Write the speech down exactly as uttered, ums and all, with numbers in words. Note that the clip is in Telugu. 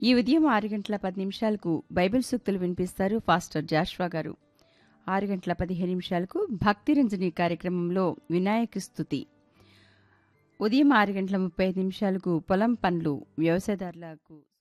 ఈ ఉదయం ఆరు గంటల పది నిమిషాలకు బైబిల్ సూక్తులు వినిపిస్తారు ఫాస్టర్ జాష్వా గారు. ఆరు గంటల పదిహేను నిమిషాలకు భక్తిరంజని కార్యక్రమంలో వినాయక స్తుతి. ఉదయం ఆరు గంటల ముప్పై ఐదు నిమిషాలకు పొలం పనులు వ్యవసాయదారులకు